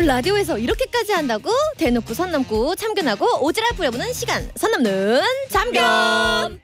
라디오에서 이렇게까지 한다고? 대놓고 선 넘고 참견하고 오지랖 부려보는 시간, 선 넘는 참견.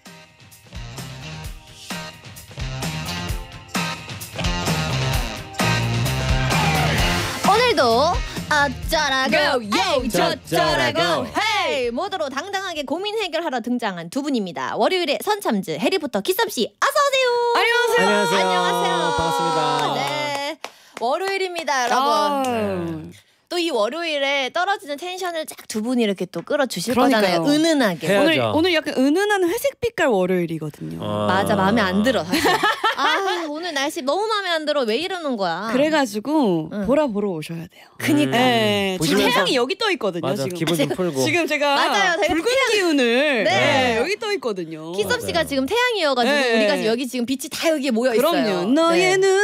오늘도 어쩌라고 저쩌라고 헤이 모두로 당당하게 고민 해결하러 등장한 두 분입니다. 월요일에 선참즈 해리포터 키썸씨 어서오세요. 안녕하세요. 반갑습니다. 네, 월요일입니다 여러분. 또 이 월요일에 떨어지는 텐션을 쫙 두 분이 이렇게 또 끌어주실 거잖아요. 은은하게. 해야죠. 오늘 약간 은은한 회색 빛깔 월요일이거든요. 맞아, 마음에 안 들어 사실. 오늘 날씨 너무 마음에 안 들어. 왜 이러는 거야? 그래가지고 보러 오셔야 돼요. 그니까. 네, 지금 보시면서- 태양이 여기 떠 있거든요. 맞아, 지금 기분 좀 풀고. 지금 제가 맞아요, 제가 붉은 기운을 네. 여기 떠 있거든요. 키썸 씨가 맞아요. 지금 태양이어가지고 네. 우리가 여기 지금 빛이 다 여기에 모여 있어요. 그럼요. 너의 눈,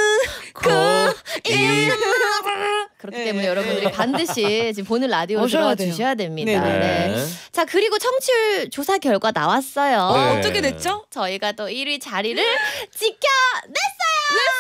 이 그렇기 네. 때문에 여러분들이 반드시 지금 보는 라디오를 오셔야 들어 주셔야 됩니다. 네네. 네. 자, 그리고 청취율 조사 결과 나왔어요. 네. 어떻게 됐죠? 저희가 또 1위 자리를 지켜냈어요.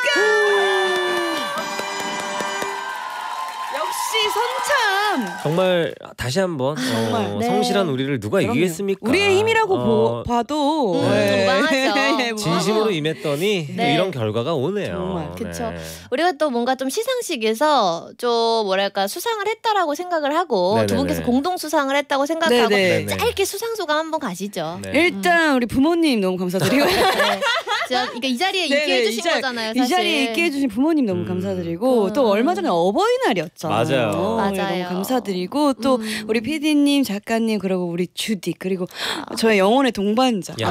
역시 선참. 정말 다시 한번 정말. 네. 성실한 우리를 누가 그럼요. 이기겠습니까? 우리의 힘이라고 봐도 무방하죠. 진심으로 임했더니 네. 이런 결과가 오네요. 정말. 그쵸. 우리가 또 뭔가 좀 시상식에서 좀 뭐랄까 수상을 했다라고 생각을 하고 네네네. 두 분께서 공동 수상을 했다고 생각하고 네네. 네네. 짧게 수상 소감 한번 가시죠. 네. 일단 우리 부모님 너무 감사드리고 네. 그러니까 이 자리에 있게 네네, 해주신 거잖아요. 사실. 이 자리에 있게 해주신 부모님 너무 감사드리고 또 얼마 전에 어버이날이었잖아요. 맞아요. 네, 맞아요. 너무 감사드리고 또 우리 PD님, 작가님 그리고 우리 주디 그리고 저의 영혼의 동반자 야.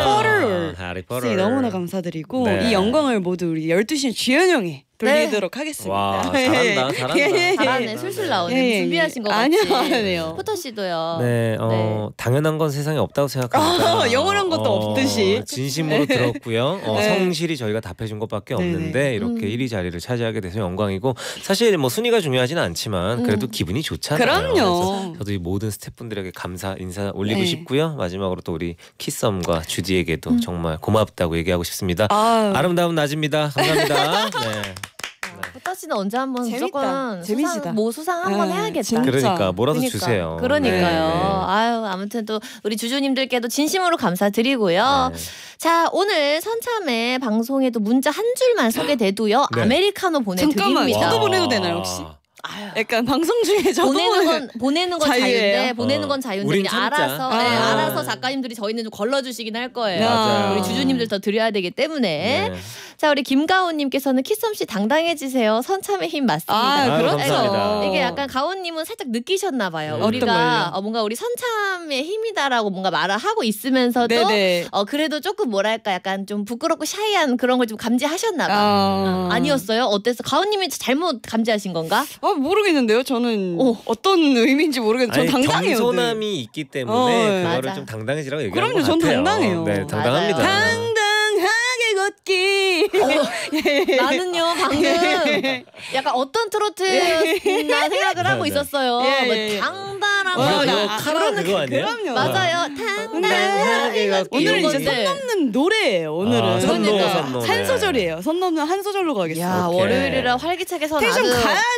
해리포터 해리포터. 너무나 감사드리고 네. 이 영광을 모두 우리 12시는 주연형에 돌리도록 하겠습니다. 와, 잘한다. 잘하네. 술술 나오네. 예, 준비하신 거 아니요, 같지. 아니에요. 포터 씨도요. 네, 당연한 건 세상에 없다고 생각합니다. 영원한 것도 없듯이. 진심으로 들었고요. 네. 성실히 저희가 답해준 것밖에 네네. 없는데 이렇게 1위 자리를 차지하게 돼서 영광이고 사실 뭐 순위가 중요하지는 않지만 그래도 기분이 좋잖아요. 그럼요. 그래서 저도 이 모든 스태프분들에게 감사 인사 올리고 네. 싶고요. 마지막으로 또 우리 키썸과 주디에게도 정말 고맙다고 얘기하고 싶습니다. 아름다운 낮입니다. 감사합니다. 네. 포터 씨는 언제 한번 재밌다. 무조건 재미지다. 수상 한번 해야겠다. 진짜. 그러니까 뭐라도 그러니까. 주세요. 그러니까요. 네. 아무튼 또 우리 주주님들께도 진심으로 감사드리고요. 네. 자, 오늘 선참의 방송에도 문자 한 줄만 소개돼도요. 네. 아메리카노 보내드립니다. 잠깐만, 저도 와. 보내도 되나요, 혹시? 약간 방송 중에 저도 보내는 건 자유예요? 자유인데 보내는 건 자유인데 우린 그냥 참자. 알아서 알아서 작가님들이 저희는 좀 걸러주시긴 할 거예요. 맞아요. 우리 주주님들 더 드려야 되기 때문에. 네. 자, 우리 김가온님께서는 키썸 씨 당당해지세요. 선참의 힘 맞습니다. 그렇죠. 감사합니다. 이게 약간 가온님은 살짝 느끼셨나 봐요. 어떤 우리가 걸요? 뭔가 우리 선참의 힘이다라고 뭔가 말을 하고 있으면서도 네네. 그래도 조금 뭐랄까 약간 좀 부끄럽고 샤이한 그런 걸 좀 감지하셨나 봐. 아니었어요? 어땠어? 가온님이 잘못 감지하신 건가? 모르겠는데요. 저는 어떤 의미인지 모르겠는데 전 당당해요. 겸손함이 있기 때문에 그거를 맞아. 좀 당당해지라고 얘기하는 그럼요, 것 전 같아요. 당당해요. 네, 당당합니다. 맞아요. 당당하게 걷기. 나는요 방금 약간 어떤 트로트나 생각을 하고 네. 있었어요. 예, 뭐 예. 당당한 이거 거. 카라 그거 아니에요? 그럼요. 맞아요. 당당하게 걷기. 오늘은 이런 이제 건데. 선 넘는 노래예요. 오늘은 선노, 그러니까. 선노. 한 소절이에요. 선 넘는 한 소절로 가겠습니다. 야, 오케이. 월요일이라 활기차게 선 텐션 아주 가야